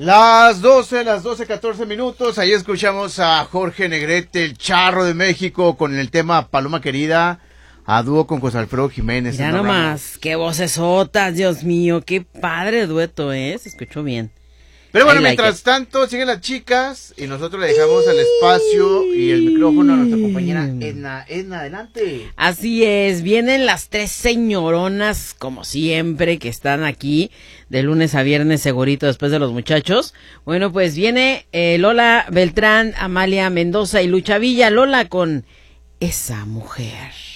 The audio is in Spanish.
Las 12:14 minutos, ahí escuchamos a Jorge Negrete, el Charro de México, con el tema Paloma Querida, a dúo con José Alfredo Jiménez. Ya nomás, qué vocesotas, Dios mío, qué padre dueto, se escuchó bien. Pero bueno, mientras tanto, siguen las chicas y nosotros le dejamos el espacio y el micrófono a nuestra compañera Edna. Edna, adelante. Así es, vienen las tres señoronas, como siempre, que están aquí de lunes a viernes segurito después de los muchachos. Bueno, pues viene Lola Beltrán, Amalia Mendoza y Lucha Villa. Lola con Esa Mujer.